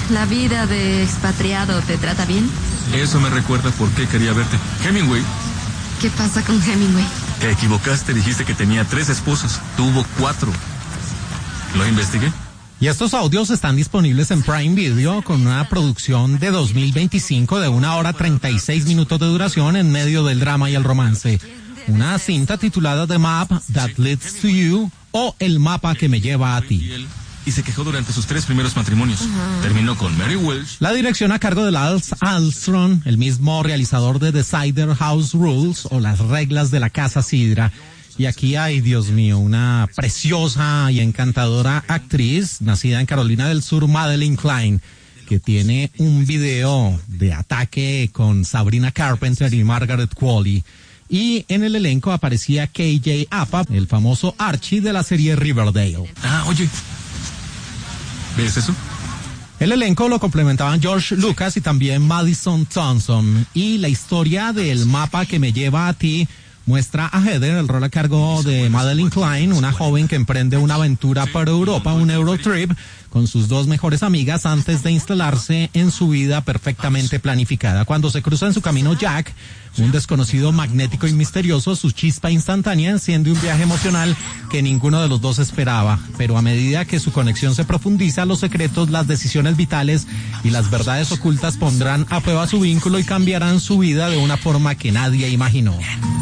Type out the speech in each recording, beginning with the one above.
¿La vida de expatriado te trata bien? Eso me recuerda por qué quería verte. Hemingway. ¿Qué pasa con Hemingway? Te equivocaste, dijiste que tenía 3 esposas. Tuvo 4. ¿Lo investigué? Y estos audios están disponibles en Prime Video con una producción de 2025 de 1 hora 36 minutos de duración en medio del drama y el romance. Una cinta titulada The Map That Leads to You o El mapa que me lleva a ti. Y se quejó durante sus 3 primeros matrimonios. Terminó con Mary Welsh. La dirección a cargo de Lars Alström, el mismo realizador de The Cider House Rules o Las reglas de la casa Sidra. Y aquí hay, Dios mío, una preciosa y encantadora actriz nacida en Carolina del Sur, Madeline Klein, que tiene un video de ataque con Sabrina Carpenter y Margaret Qualley. Y en el elenco aparecía KJ Apa, el famoso Archie de la serie Riverdale. Ah, oye, ¿ves eso? El elenco lo complementaban George Lucas y también Madison Thompson. Y la historia del mapa que me lleva a ti muestra a Heather, el rol a cargo de Madeline Klein, una joven que emprende una aventura por Europa, un Eurotrip, con sus 2 mejores amigas antes de instalarse en su vida perfectamente planificada. Cuando se cruza en su camino Jack, un desconocido magnético y misterioso, su chispa instantánea enciende un viaje emocional que ninguno de los dos esperaba. Pero a medida que su conexión se profundiza, los secretos, las decisiones vitales y las verdades ocultas pondrán a prueba su vínculo y cambiarán su vida de una forma que nadie imaginó.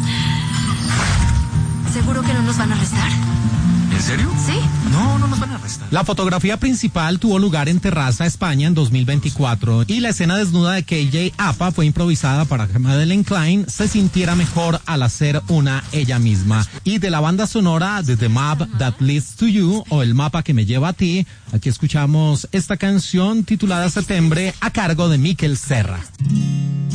¿Seguro que no nos van a arrestar? ¿En serio? ¿Sí? No nos van a arrestar. La fotografía principal tuvo lugar en Terraza, España, en 2024, y la escena desnuda de KJ Apa fue improvisada para que Madeline Klein se sintiera mejor al hacer una ella misma. Y de la banda sonora de The Map That Leads to You, o El mapa que me lleva a ti, aquí escuchamos esta canción titulada Septiembre a cargo de Mikel Serra.